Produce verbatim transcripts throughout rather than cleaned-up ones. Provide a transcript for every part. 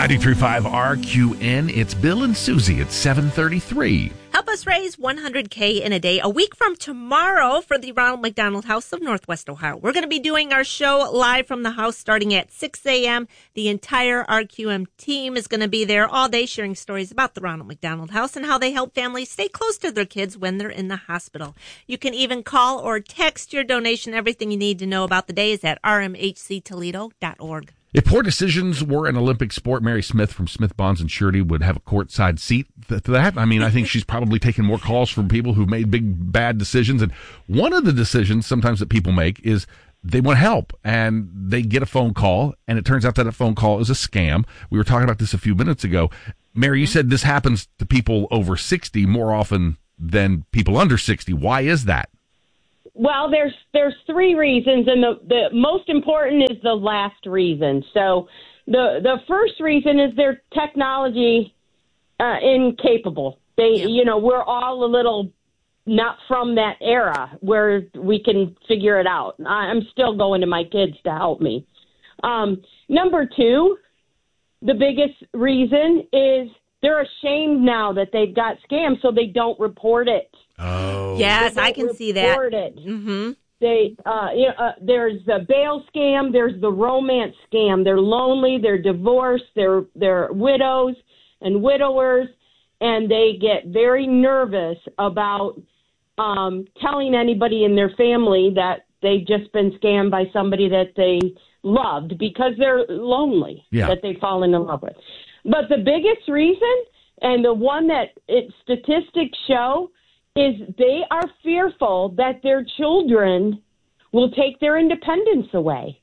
ninety-three point five R Q N, it's Bill and Susie at seven thirty-three. Help us raise one hundred K in a day a week from tomorrow for the Ronald McDonald House of Northwest Ohio. We're going to be doing our show live from the house starting at six a.m. The entire R Q M team is going to be there all day sharing stories about the Ronald McDonald House and how they help families stay close to their kids when they're in the hospital. You can even call or text your donation. Everything you need to know about the day is at r m h c toledo dot org. If poor decisions were an Olympic sport, Mary Smith from Smith Bonds and Surety would have a courtside seat to that. I mean, I think she's probably taken more calls from people who've made big, bad decisions. And one of the decisions sometimes that people make is they want help, and they get a phone call, and it turns out that a phone call is a scam. We were talking about this a few minutes ago. Mary, you said this happens to people over sixty more often than people under sixty. Why is that? Well, there's there's three reasons, and the, the most important is the last reason. So the the first reason is they're technology uh, incapable. They, yeah. you know, we're all a little not from that era where we can figure it out. I'm still going to my kids to help me. Um, number two, the biggest reason is they're ashamed now that they've got scammed, so they don't report it. Oh, yes, I can see that. It. Mm-hmm. They, uh, you know, uh, there's the bail scam. There's the romance scam. They're lonely. They're divorced. They're they're widows and widowers, and they get very nervous about um, telling anybody in their family that they've just been scammed by somebody that they loved because they're lonely. Yeah. That they've fallen in love with. But the biggest reason, and the one that it, statistics show, is they are fearful that their children will take their independence away.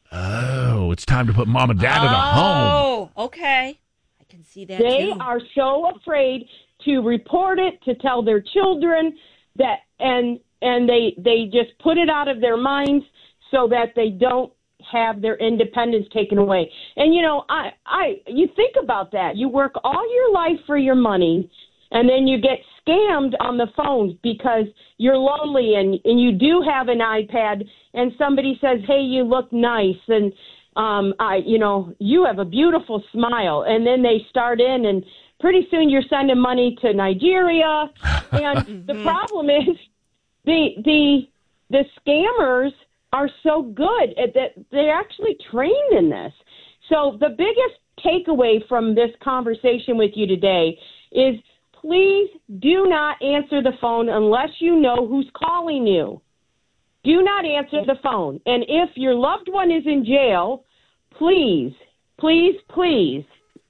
Oh, it's time to put mom and dad in a home. Oh, okay. I can see that, They too. are so afraid to report it, to tell their children that, and and they they just put it out of their minds so that they don't have their independence taken away. And, you know, I, I you think about that. You work all your life for your money, and then you get scammed on the phone because you're lonely and, and you do have an iPad, and somebody says, hey, you look nice, and um, I, you know, you have a beautiful smile. And then they start in, and pretty soon you're sending money to Nigeria. And the problem is the the the scammers are so good at that they're actually trained in this. So the biggest takeaway from this conversation with you today is please do not answer the phone unless you know who's calling you. Do not answer the phone. And if your loved one is in jail, please, please, please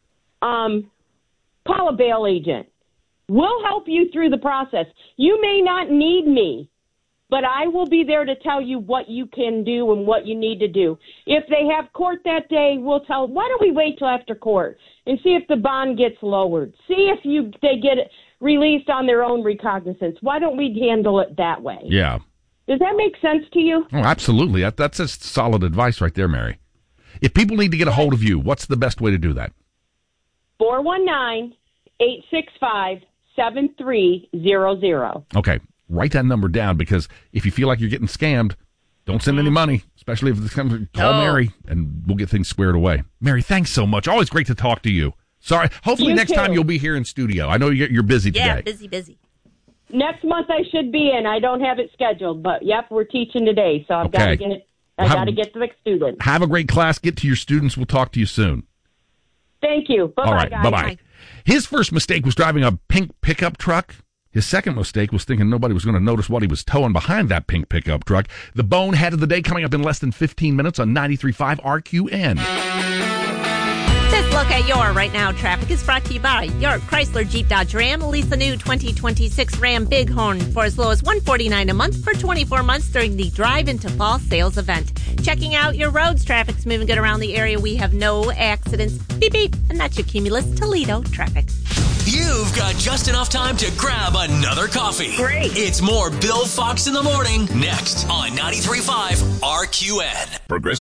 um, call a bail agent. We'll help you through the process. You may not need me, but I will be there to tell you what you can do and what you need to do. If they have court that day, we'll tell, why don't we wait till after court and see if the bond gets lowered? See if you they get released on their own recognizance. Why don't we handle it that way? Yeah. Does that make sense to you? Oh, absolutely. That, that's just solid advice right there, Mary. If people need to get a hold of you, what's the best way to do that? four one nine, eight six five, seven three zero zero. Okay. Write that number down, because if you feel like you're getting scammed, don't send any money, especially if it's coming. Call No. Mary, and we'll get things squared away. Mary, thanks so much. Always great to talk to you. Sorry. Hopefully You next too. time you'll be here in studio. I know you're, you're busy Yeah, today. busy, busy. Next month I should be in. I don't have it scheduled, but yep, we're teaching today, so I've got to Okay. get it. I Well, have- got to get to the students. Have a great class. Get to your students. We'll talk to you soon. Thank you. Bye-bye, All right. guys. Bye-bye. Bye. His first mistake was driving a pink pickup truck. His second mistake was thinking nobody was going to notice what he was towing behind that pink pickup truck. The bonehead of the day coming up in less than fifteen minutes on ninety-three point five R Q N. This look at your right now traffic is brought to you by your Chrysler Jeep Dodge Ram. Lease the new twenty twenty-six Ram Bighorn for as low as one hundred forty-nine dollars a month for twenty-four months during the Drive into Fall sales event. Checking out your roads, traffic's moving good around the area. We have no accidents. Beep, beep. And that's your Cumulus Toledo traffic. You've got just enough time to grab another coffee. Great. It's more Bill Fox in the morning next on ninety-three point five R Q N. Progress.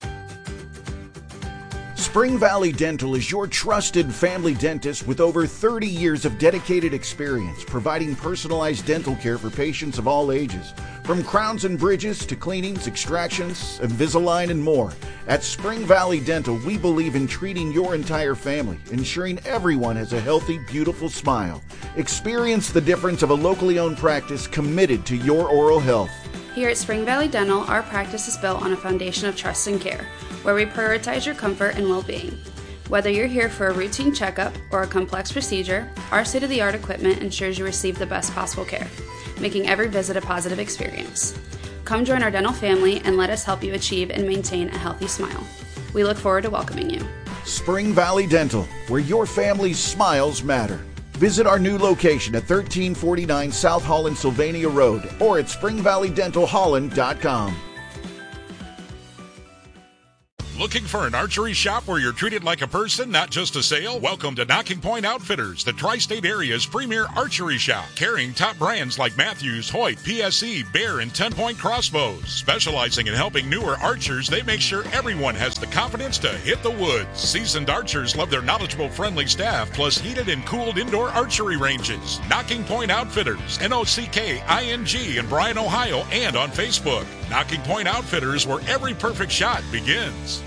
Spring Valley Dental is your trusted family dentist with over thirty years of dedicated experience providing personalized dental care for patients of all ages. From crowns and bridges to cleanings, extractions, Invisalign, and more, at Spring Valley Dental, we believe in treating your entire family, ensuring everyone has a healthy, beautiful smile. Experience the difference of a locally owned practice committed to your oral health. Here at Spring Valley Dental, our practice is built on a foundation of trust and care, where we prioritize your comfort and well-being. Whether you're here for a routine checkup or a complex procedure, our state-of-the-art equipment ensures you receive the best possible care, making every visit a positive experience. Come join our dental family and let us help you achieve and maintain a healthy smile. We look forward to welcoming you. Spring Valley Dental, where your family's smiles matter. Visit our new location at thirteen forty-nine South Holland Sylvania Road or at spring valley dental holland dot com. Looking for an archery shop where you're treated like a person, not just a sale? Welcome to Knocking Point Outfitters, the tri-state area's premier archery shop, carrying top brands like Matthews, Hoyt, P S E, Bear, and ten point Crossbows. Specializing in helping newer archers, they make sure everyone has the confidence to hit the woods. Seasoned archers love their knowledgeable, friendly staff, plus heated and cooled indoor archery ranges. Knocking Point Outfitters, N O C K I N G in Bryan, Ohio, and on Facebook. Knocking Point Outfitters, where every perfect shot begins.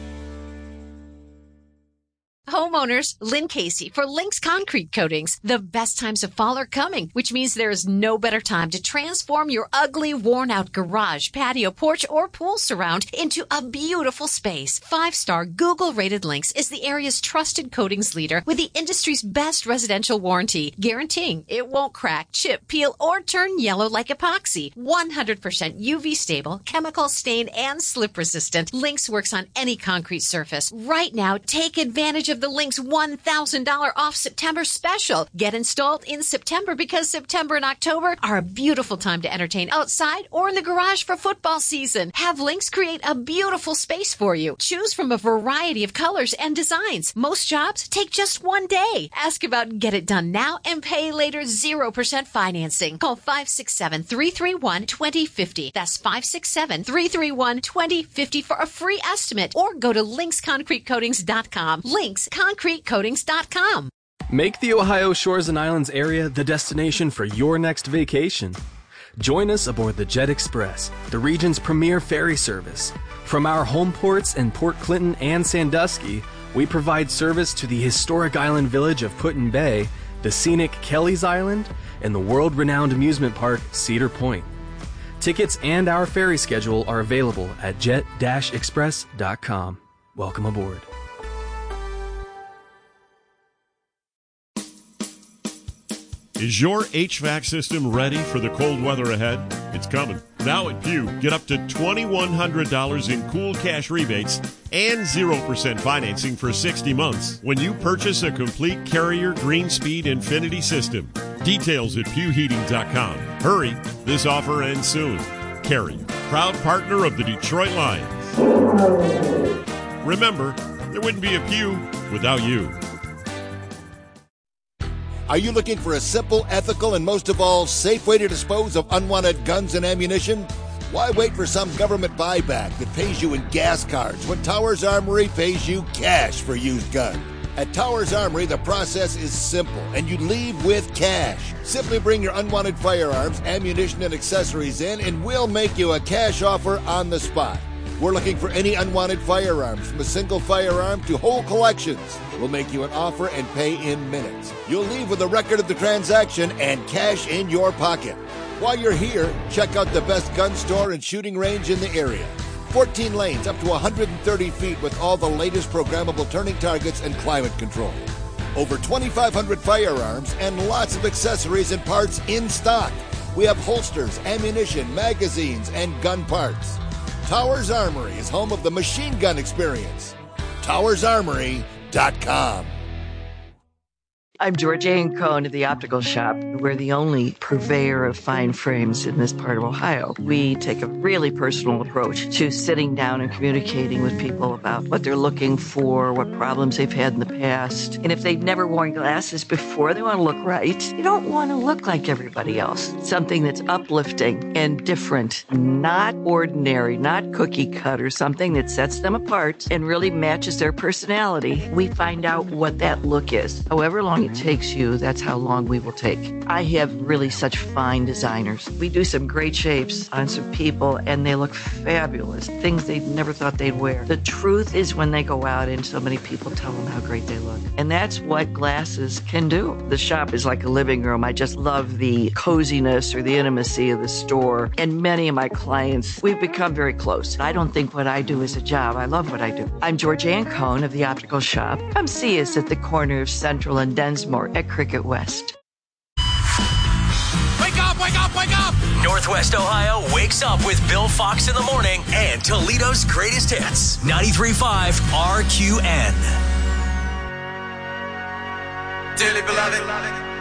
Homeowners, Lynn Casey for Lynx Concrete Coatings. The best times of fall are coming, which means there is no better time to transform your ugly, worn-out garage, patio, porch, or pool surround into a beautiful space. Five-star Google-rated Lynx is the area's trusted coatings leader with the industry's best residential warranty, guaranteeing it won't crack, chip, peel, or turn yellow like epoxy. one hundred percent U V stable, chemical stain, and slip resistant. Lynx works on any concrete surface. Right now, take advantage of the Lynx one thousand dollars off September special. Get installed in September because September and October are a beautiful time to entertain outside or in the garage for football season. Have Lynx create a beautiful space for you. Choose from a variety of colors and designs. Most jobs take just one day. Ask about Get It Done Now and Pay Later zero percent financing. Call five six seven, three three one, two zero five zero. That's five six seven, three three one, two zero five zero for a free estimate or go to lynx concrete coatings dot com. Lynx concrete coatings dot com. Make the Ohio Shores and Islands area the destination for your next vacation. Join us aboard the Jet Express, the region's premier ferry service. From our home ports in Port Clinton and Sandusky, we provide service to the historic island village of Put in Bay, the scenic Kelly's Island, and the world-renowned amusement park Cedar Point. Tickets and our ferry schedule are available at jet dash express dot com. Welcome aboard. Is your H V A C system ready for the cold weather ahead? It's coming. Now at Pew, get up to two thousand one hundred dollars in cool cash rebates and zero percent financing for sixty months when you purchase a complete Carrier Green Speed Infinity system. Details at pew heating dot com. Hurry, this offer ends soon. Carrier, proud partner of the Detroit Lions. Remember, there wouldn't be a Pew without you. Are you looking for a simple, ethical, and most of all, safe way to dispose of unwanted guns and ammunition? Why wait for some government buyback that pays you in gas cards when Towers Armory pays you cash for used guns? At Towers Armory, the process is simple, and you leave with cash. Simply bring your unwanted firearms, ammunition, and accessories in, and we'll make you a cash offer on the spot. We're looking for any unwanted firearms, from a single firearm to whole collections. We'll make you an offer and pay in minutes. You'll leave with a record of the transaction and cash in your pocket. While you're here, check out the best gun store and shooting range in the area. fourteen lanes up to one hundred thirty feet with all the latest programmable turning targets and climate control. Over twenty-five hundred firearms and lots of accessories and parts in stock. We have holsters, ammunition, magazines, and gun parts. Towers Armory is home of the machine gun experience. towers armory dot com. I'm Georgianne Cohn of the Optical Shop. We're the only purveyor of fine frames in this part of Ohio. We take a really personal approach to sitting down and communicating with people about what they're looking for, what problems they've had in the past. And if they've never worn glasses before, they want to look right. You don't want to look like everybody else. Something that's uplifting and different, not ordinary, not cookie cutter, something that sets them apart and really matches their personality. We find out what that look is, however long it it takes you, that's how long we will take. I have really such fine designers. We do some great shapes on some people, and they look fabulous. Things they never thought they'd wear. The truth is when they go out and so many people tell them how great they look. And that's what glasses can do. The shop is like a living room. I just love the coziness or the intimacy of the store. And many of my clients, we've become very close. I don't think what I do is a job. I love what I do. I'm Georgianne Cohn of the Optical Shop. Come see us at the corner of Central and Densmore at Cricket West. Wake up, wake up, wake up! Northwest Ohio wakes up with Bill Fox in the morning and Toledo's greatest hits. ninety-three point five R Q N. Dearly beloved.